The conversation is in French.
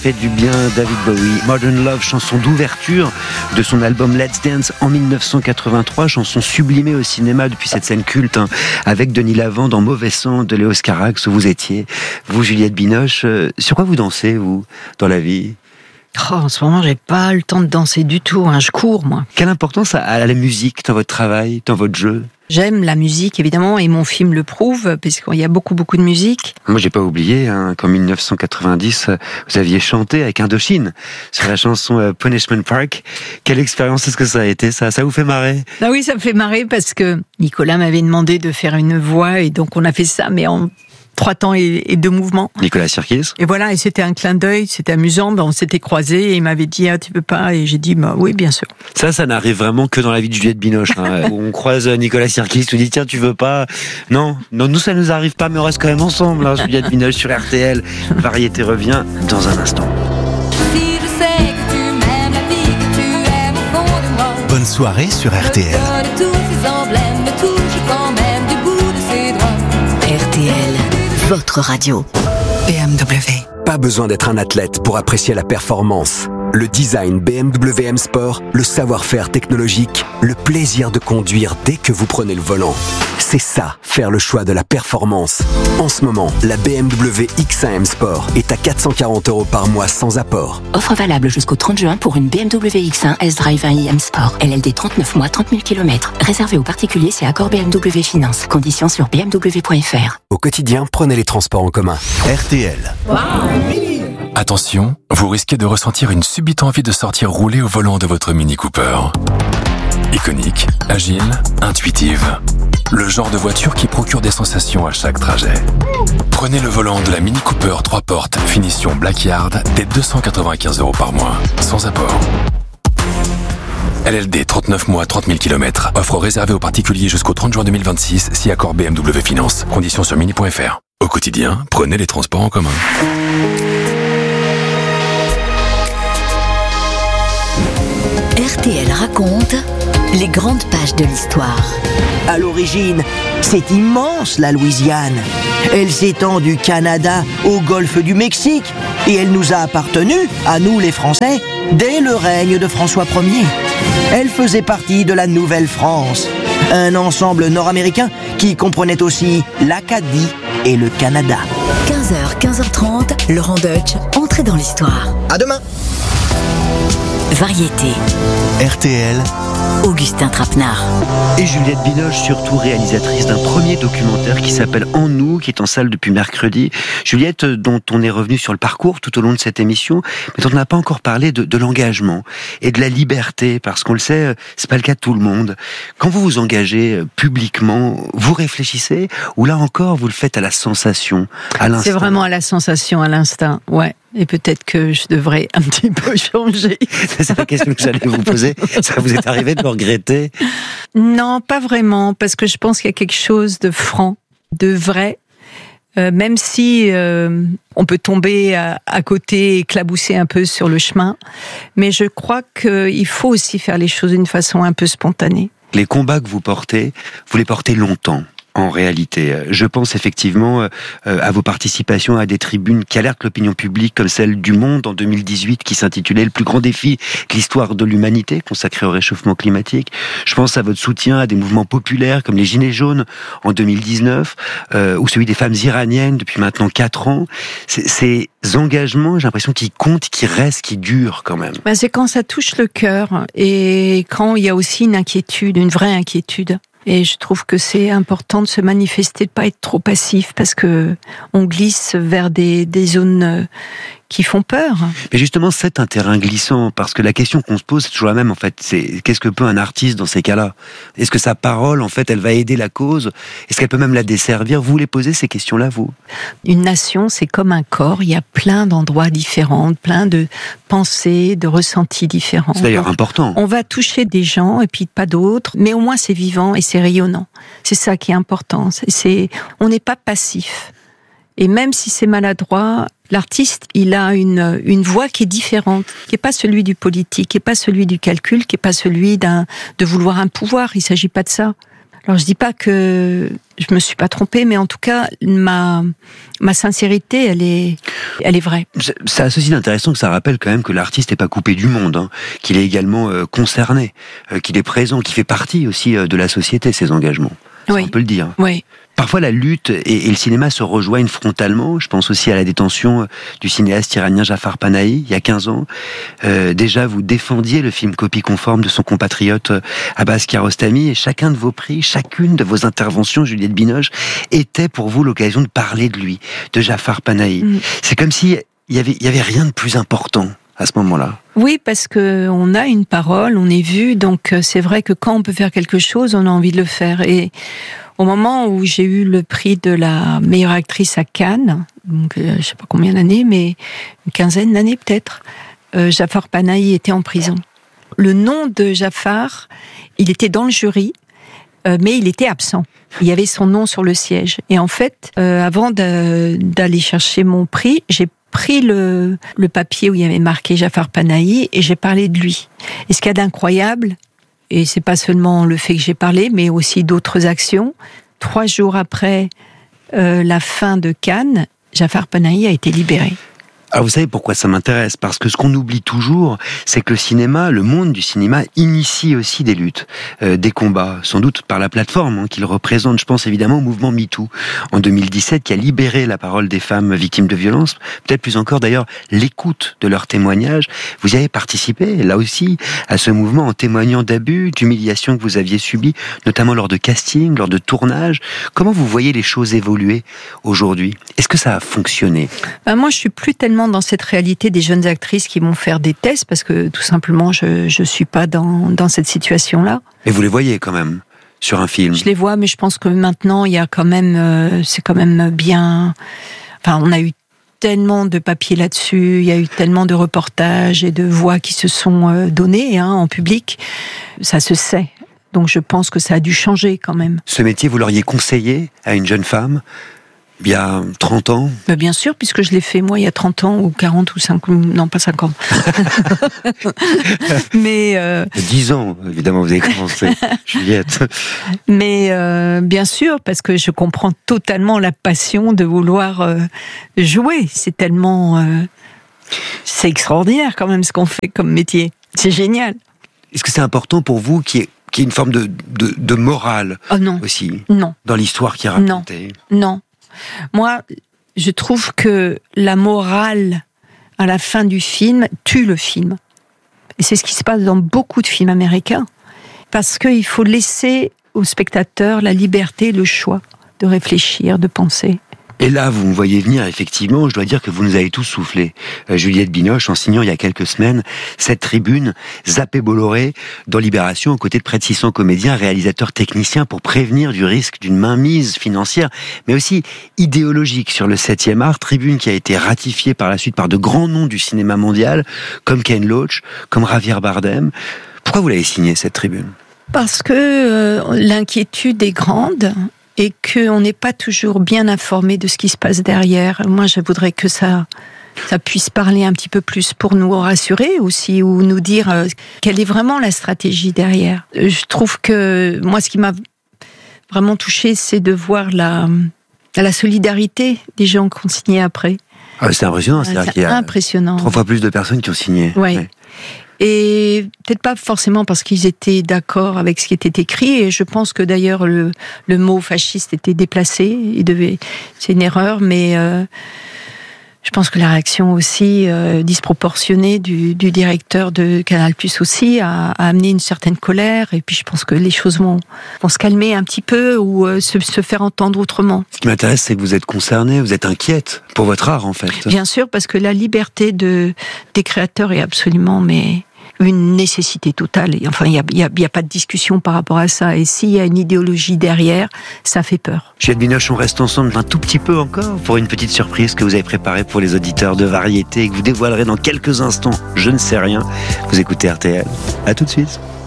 Fait du bien, David Bowie. Modern Love, chanson d'ouverture de son album Let's Dance en 1983, chanson sublimée au cinéma depuis cette scène culte avec Denis Lavant dans Mauvais sang de Léos Carax où vous étiez, vous Juliette Binoche. Sur quoi vous dansez, vous, dans la vie ? En ce moment, j'ai pas le temps de danser du tout. Je cours, moi. Quelle importance a la musique dans votre travail, dans votre jeu ? J'aime la musique, évidemment, et mon film le prouve, puisqu'il y a beaucoup de musique. Moi, j'ai pas oublié qu'en 1990, vous aviez chanté avec Indochine sur la chanson Punishment Park. Quelle expérience est-ce que ça a été, ça ? Ça vous fait marrer ? Ah oui, ça me fait marrer parce que Nicolas m'avait demandé de faire une voix, et donc on a fait ça, mais en 3 temps et 2 mouvements. Nicolas Sirkis. Et voilà, et c'était un clin d'œil, c'était amusant, on s'était croisés et il m'avait dit tu veux pas ? Et j'ai dit oui, bien sûr. Ça n'arrive vraiment que dans la vie de Juliette Binoche. On croise Nicolas Sirkis, tu dis tiens, tu veux pas ? Non, nous ça nous arrive pas, mais on reste quand même ensemble. Juliette Binoche sur RTL. Variété revient dans un instant. Si je sais que tu m'aimes, la vie que tu aimes au fond de moi. Bonne soirée sur RTL. De tous ces emblèmes, me touche quand même du bout de ses doigts. RTL, votre radio. BMW. Pas besoin d'être un athlète pour apprécier la performance. Le design BMW M Sport, le savoir-faire technologique, le plaisir de conduire dès que vous prenez le volant. C'est ça, faire le choix de la performance. En ce moment, la BMW X1 M Sport est à 440 € par mois sans apport. Offre valable jusqu'au 30 juin pour une BMW X1 S-Drive 1i M Sport. LLD 39 mois, 30 000 km. Réservé aux particuliers, c'est accord BMW Finance. Conditions sur bmw.fr. Au quotidien, prenez les transports en commun. RTL. Attention, vous risquez de ressentir une subite envie de sortir rouler au volant de votre Mini Cooper. Iconique, agile, intuitive. Le genre de voiture qui procure des sensations à chaque trajet. Prenez le volant de la Mini Cooper 3 portes, finition Black Yard, dès 295 € par mois, sans apport. LLD 39 mois, 30 000 km. Offre réservée aux particuliers jusqu'au 30 juin 2026, si accord BMW Finance. Conditions sur mini.fr. Au quotidien, prenez les transports en commun. RTL raconte les grandes pages de l'histoire. À l'origine, c'est immense la Louisiane. Elle s'étend du Canada au golfe du Mexique et elle nous a appartenu, à nous les Français, dès le règne de François Ier. Elle faisait partie de la Nouvelle-France, un ensemble nord-américain qui comprenait aussi l'Acadie et le Canada. 15h, 15h30, Laurent Deutsch, entrée dans l'histoire. À demain. Variété. RTL. Augustin Trapenard. Et Juliette Binoche, surtout réalisatrice d'un premier documentaire qui s'appelle En nous, qui est en salle depuis mercredi. Juliette, dont on est revenu sur le parcours tout au long de cette émission, mais dont on n'a pas encore parlé de l'engagement et de la liberté, parce qu'on le sait, c'est pas le cas de tout le monde. Quand vous vous engagez publiquement, vous réfléchissez, ou là encore, vous le faites à la sensation, à l'instant? C'est vraiment à la sensation, à l'instinct, ouais. Et peut-être que je devrais un petit peu changer. C'est la question que j'allais vous poser. Ça vous est arrivé de le regretter? Non, pas vraiment, parce que je pense qu'il y a quelque chose de franc, de vrai. Même si on peut tomber à côté, éclabousser un peu sur le chemin. Mais je crois qu'il faut aussi faire les choses d'une façon un peu spontanée. Les combats que vous les portez longtemps. En réalité, je pense effectivement à vos participations à des tribunes qui alertent l'opinion publique, comme celle du Monde en 2018 qui s'intitulait « Le plus grand défi de l'histoire de l'humanité » consacré au réchauffement climatique. Je pense à votre soutien à des mouvements populaires comme les Gilets jaunes en 2019 ou celui des femmes iraniennes depuis maintenant 4 ans. Ces engagements, j'ai l'impression qu'ils comptent, qu'ils restent, qu'ils durent quand même. C'est quand ça touche le cœur et quand il y a aussi une inquiétude, une vraie inquiétude. Et je trouve que c'est important de se manifester, de pas être trop passif, parce que on glisse vers des zones qui font peur. Mais justement, c'est un terrain glissant, parce que la question qu'on se pose, c'est toujours la même, en fait. C'est qu'est-ce que peut un artiste dans ces cas-là? Est-ce que sa parole, en fait, elle va aider la cause? Est-ce qu'elle peut même la desservir? Vous les posez ces questions-là, vous? Une nation, c'est comme un corps. Il y a plein d'endroits différents, plein de pensées, de ressentis différents. C'est d'ailleurs important. On va toucher des gens, et puis pas d'autres, mais au moins c'est vivant et c'est rayonnant. C'est ça qui est important. On n'est pas passif. Et même si c'est maladroit, l'artiste, il a une voix qui est différente, qui n'est pas celui du politique, qui n'est pas celui du calcul, qui n'est pas celui de vouloir un pouvoir. Il ne s'agit pas de ça. Alors je dis pas que je me suis pas trompée, mais en tout cas ma sincérité, elle est vraie. Ça a ceci d'intéressant que ça rappelle quand même que l'artiste n'est pas coupé du monde, hein, qu'il est également concerné, qu'il est présent, qu'il fait partie aussi de la société, ses engagements. Ça, Oui. on peut le dire. Oui. Parfois, la lutte et le cinéma se rejoignent frontalement. Je pense aussi à la détention du cinéaste iranien Jafar Panahi, il y a 15 ans. Déjà, vous défendiez le film copie conforme de son compatriote Abbas Kiarostami, et chacun de vos prix, chacune de vos interventions, Juliette Binoche, était pour vous l'occasion de parler de lui, de Jafar Panahi. C'est comme si il y avait rien de plus important à ce moment-là. Oui, parce que on a une parole, on est vu, donc c'est vrai que quand on peut faire quelque chose, on a envie de le faire. Et au moment où j'ai eu le prix de la meilleure actrice à Cannes, donc je sais pas combien d'années, mais une quinzaine d'années peut-être, Jafar Panahi était en prison. Le nom de Jafar, il était dans le jury, mais il était absent. Il y avait son nom sur le siège. Et en fait, avant d'aller chercher mon prix, j'ai pris le papier où il y avait marqué Jafar Panahi et j'ai parlé de lui. Et ce qu'il y a d'incroyable, et c'est pas seulement le fait que j'ai parlé, mais aussi d'autres actions, 3 jours après la fin de Cannes, Jafar Panahi a été libéré. Alors vous savez pourquoi ça m'intéresse? Parce que ce qu'on oublie toujours, c'est que le cinéma, le monde du cinéma, initie aussi des luttes, des combats, sans doute par la plateforme qu'il représente. Je pense évidemment au mouvement MeToo en 2017 qui a libéré la parole des femmes victimes de violences, peut-être plus encore d'ailleurs l'écoute de leurs témoignages. Vous y avez participé, là aussi, à ce mouvement en témoignant d'abus, d'humiliations que vous aviez subies, notamment lors de casting, lors de tournage. Comment vous voyez les choses évoluer aujourd'hui? Est-ce que ça a fonctionné? Moi, je suis plus tellement dans cette réalité des jeunes actrices qui vont faire des tests parce que tout simplement je suis pas dans cette situation-là. Et vous les voyez quand même sur un film? Je les vois, mais je pense que maintenant il y a quand même, c'est quand même bien. Enfin, on a eu tellement de papiers là-dessus, il y a eu tellement de reportages et de voix qui se sont données en public, ça se sait. Donc je pense que ça a dû changer quand même. Ce métier, vous l'auriez conseillé à une jeune femme il y a 30 ans? Bien sûr, puisque je l'ai fait moi il y a 30 ans, ou 40, ou 50, non pas 50. Mais 10 ans, évidemment, vous avez commencé, Juliette. Mais bien sûr, parce que je comprends totalement la passion de vouloir jouer. C'est tellement... c'est extraordinaire quand même ce qu'on fait comme métier. C'est génial. Est-ce que c'est important pour vous qu'il y ait une forme de morale aussi Non. dans l'histoire qui est racontée? Non. Moi, je trouve que la morale à la fin du film tue le film. Et c'est ce qui se passe dans beaucoup de films américains. Parce qu'il faut laisser au spectateur la liberté, le choix de réfléchir, de penser. Et là, vous me voyez venir, effectivement, je dois dire que vous nous avez tous soufflé, Juliette Binoche, en signant il y a quelques semaines cette tribune, Zappé Bolloré, dans Libération, aux côtés de près de 600 comédiens, réalisateurs, techniciens, pour prévenir du risque d'une mainmise financière, mais aussi idéologique sur le 7e art, tribune qui a été ratifiée par la suite par de grands noms du cinéma mondial, comme Ken Loach, comme Javier Bardem. Pourquoi vous l'avez signée, cette tribune? Parce que l'inquiétude est grande, et qu'on n'est pas toujours bien informé de ce qui se passe derrière. Moi, je voudrais que ça puisse parler un petit peu plus pour nous rassurer aussi, ou nous dire quelle est vraiment la stratégie derrière. Je trouve que, moi, ce qui m'a vraiment touchée, c'est de voir la solidarité des gens qui ont signé après. C'est impressionnant, c'est-à-dire qu'il y a impressionnant. 3 fois plus de personnes qui ont signé. Ouais. Et peut-être pas forcément parce qu'ils étaient d'accord avec ce qui était écrit, et je pense que d'ailleurs le mot fasciste était déplacé, c'est une erreur, mais je pense que la réaction aussi disproportionnée du directeur de Canal+ aussi a amené une certaine colère, et puis je pense que les choses vont se calmer un petit peu, ou se faire entendre autrement. Ce qui m'intéresse, c'est que vous êtes concernée, vous êtes inquiète pour votre art, en fait. Bien sûr, parce que la liberté des créateurs est absolument une nécessité totale. Et enfin, il y a pas de discussion par rapport à ça. Et s'il y a une idéologie derrière, ça fait peur. Juliette Binoche, on reste ensemble un tout petit peu encore pour une petite surprise que vous avez préparée pour les auditeurs de Variété et que vous dévoilerez dans quelques instants. Je ne sais rien. Vous écoutez RTL. À tout de suite.